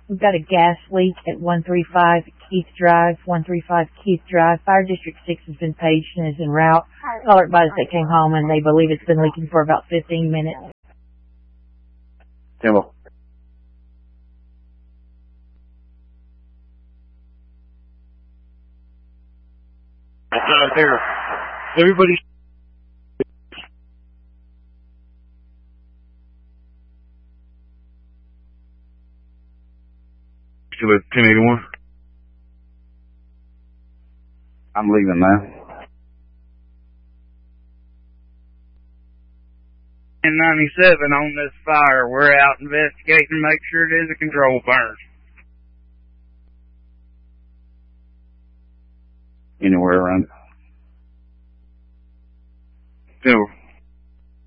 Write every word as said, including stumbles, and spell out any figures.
We've got a gas leak at one thirty-five Keith Drive, one thirty-five Keith Drive. Fire District six has been paged and is en route. Caller advised they came home and they believe it's been leaking for about fifteen minutes. Timbo. It's out there. Everybody. Still at ten eighty-one? I'm leaving now. ten ninety-seven on this fire. We're out investigating to make sure it is a control burn. Anywhere around. Still.